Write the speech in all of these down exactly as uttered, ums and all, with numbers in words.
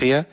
Andalucía,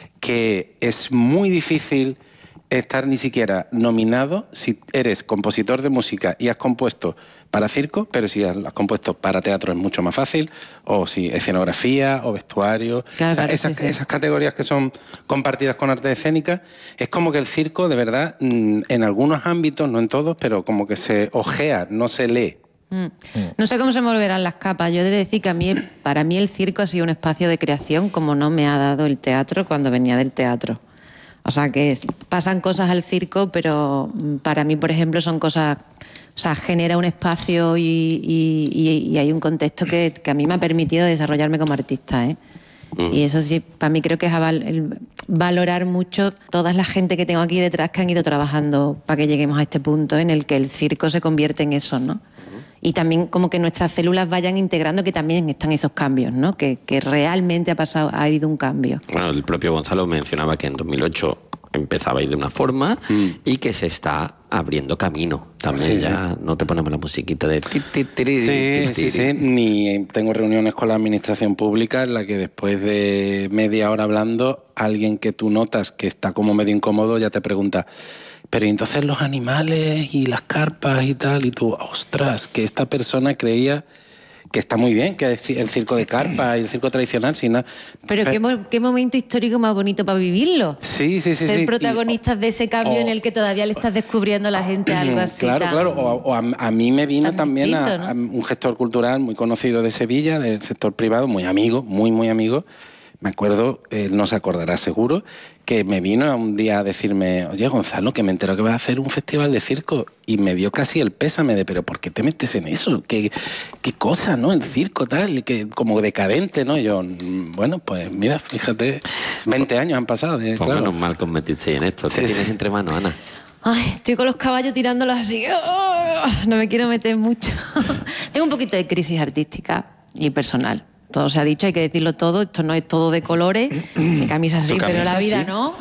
que es muy difícil estar ni siquiera nominado si eres compositor de música y has compuesto para circo, pero si has compuesto para teatro es mucho más fácil, o si escenografía o vestuario, claro, o sea, claro, esas, sí, sí. esas categorías que son compartidas con artes escénicas, es como que el circo, de verdad, en algunos ámbitos, no en todos, pero como que se ojea, no se lee. Mm. No sé cómo se moverán las capas. Yo he de decir que a mí, para mí el circo ha sido un espacio de creación como no me ha dado el teatro cuando venía del teatro. O sea, que es, pasan cosas al circo, pero para mí, por ejemplo, son cosas... O sea, genera un espacio y, y, y, y hay un contexto que, que a mí me ha permitido desarrollarme como artista, ¿eh? Mm. Y eso sí, para mí creo que es val, el, valorar mucho toda la gente que tengo aquí detrás que han ido trabajando para que lleguemos a este punto en el que el circo se convierte en eso, ¿no? Y también como que nuestras células vayan integrando que también están esos cambios, ¿no? Que, que realmente ha pasado, ha habido un cambio. Bueno, el propio Gonzalo mencionaba que en dos mil ocho empezaba a ir de una forma mm. y que se está abriendo camino. También sí, ya sí. no te ponemos la musiquita de... Ti, ti, tiri, sí, ti, tiri. sí, sí. Ni tengo reuniones con la administración pública en la que después de media hora hablando, alguien que tú notas que está como medio incómodo ya te pregunta... Pero entonces los animales y las carpas y tal, y tú, ostras, que esta persona creía que está muy bien, que es el circo de carpa y el circo tradicional, sin nada. Pero, Pero ¿qué, qué momento histórico más bonito para vivirlo. Sí, sí, sí. Ser sí. protagonistas y, de ese cambio o, en el que todavía le estás descubriendo a la gente algo así. Claro, tan, claro. O, o a, a mí me vino también distinto, a, ¿no? a un gestor cultural muy conocido de Sevilla, del sector privado, muy amigo, muy, muy amigo. Me acuerdo, él no se acordará seguro, que me vino un día a decirme, oye, Gonzalo, que me entero que vas a hacer un festival de circo, y me dio casi el pésame de, pero ¿por qué te metes en eso? ¿Qué, qué cosa, no? El circo, tal, que como decadente, ¿no? Y yo, bueno, pues mira, fíjate, veinte años han pasado. De, pues claro. menos mal que os metisteis en esto. ¿Qué sí, tienes sí. entre manos, Ana? Ay, estoy con los caballos tirándolos así. Oh, no me quiero meter mucho. Tengo un poquito de crisis artística y personal. Todo se ha dicho, hay que decirlo todo. Esto no es todo de colores. Mi camisa sí, camisa, pero la vida sí. no.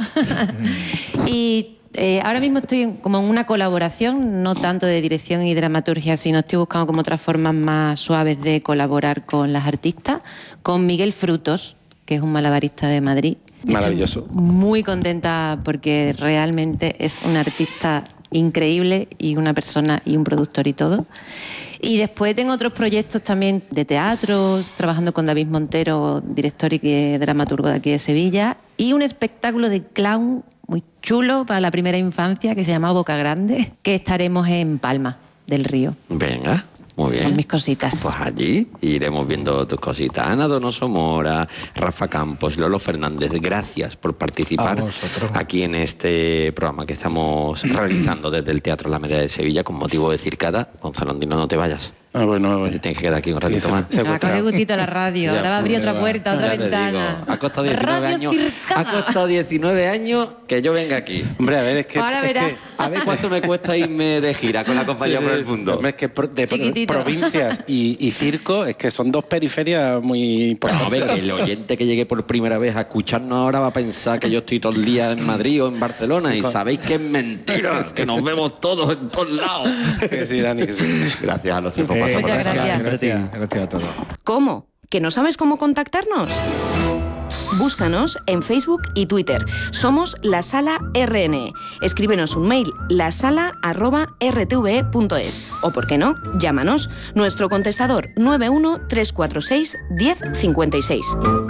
Y eh, ahora mismo estoy en, como en una colaboración, no tanto de dirección y dramaturgia, sino estoy buscando como otras formas más suaves de colaborar con las artistas, con Miguel Frutos, que es un malabarista de Madrid. Maravilloso. Estoy muy contenta porque realmente es un artista increíble y una persona y un productor y todo. Y después tengo otros proyectos también de teatro, trabajando con David Montero, director y dramaturgo de aquí de Sevilla, y un espectáculo de clown muy chulo para la primera infancia que se llama Boca Grande, que estaremos en Palma del Río. Venga. Muy bien. Son mis cositas. Pues allí iremos viendo tus cositas. Ana Donoso Mora, Rafa Campos, Lolo Fernández, gracias por participar aquí en este programa que estamos realizando desde el Teatro La Medalla de Sevilla con motivo de Circada. Gonzalo Andino, no te vayas. Ah, bueno, bueno. Tienes que quedar aquí un ratito sí, más. Se va a coger gustito a la radio. Ahora va a abrir otra puerta, otra ya ventana. Ha costado diecinueve radio años. Circada. Ha costado diecinueve años que yo venga aquí. Hombre, a ver, es que... Ahora verás. Es que, a ver cuánto me cuesta irme de gira con la compañía sí, por el mundo. Hombre, es que de Chiquitito. provincias y, y circo, es que son dos periferias muy importantes. A ver, el oyente que llegue por primera vez a escucharnos ahora va a pensar que yo estoy todo el día en Madrid o en Barcelona sí, y con... sabéis que es mentira, que nos vemos todos en todos lados. Que sí, Dani, que sí. Gracias a los cinco eh, pasos. Muchas gracias. Gracias, gracias a todos. ¿Cómo? ¿Que no sabes cómo contactarnos? Búscanos en Facebook y Twitter. Somos La Sala R N E. Escríbenos un mail, lasala arroba r t v e punto es. O, ¿por qué no? Llámanos. Nuestro contestador nueve uno tres cuatro seis uno cero cinco seis.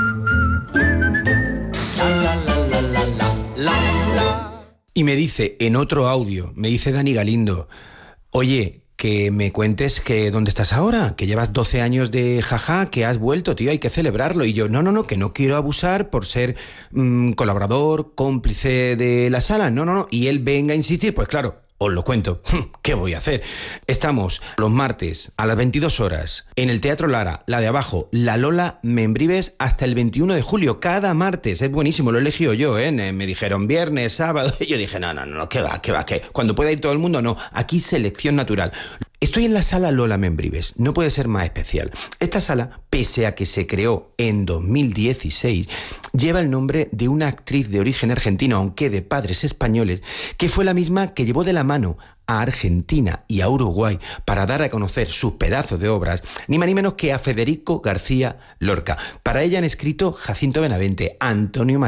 Y me dice, en otro audio, me dice Dani Galindo, oye, que me cuentes que dónde estás ahora, que llevas doce años de jaja, que has vuelto, tío, hay que celebrarlo. Y yo, no, no, no, que no quiero abusar por ser mmm, colaborador, cómplice de La Sala, no, no, no. Y él venga a insistir, pues claro, os lo cuento. ¿Qué voy a hacer? Estamos los martes a las veintidós horas en el Teatro Lara, la de abajo, La Lola Membrives, hasta el veintiuno de julio, cada martes. Es buenísimo, lo he elegido yo, ¿eh? Me dijeron viernes, sábado, y yo dije, no, no, no, ¿qué va, qué va, qué? Cuando pueda ir todo el mundo, no. Aquí selección natural. Estoy en la sala Lola Membrives, no puede ser más especial. Esta sala, pese a que se creó en dos mil dieciséis, lleva el nombre de una actriz de origen argentino, aunque de padres españoles, que fue la misma que llevó de la mano a Argentina y a Uruguay para dar a conocer sus pedazos de obras, ni más ni menos que a Federico García Lorca. Para ella han escrito Jacinto Benavente, Antonio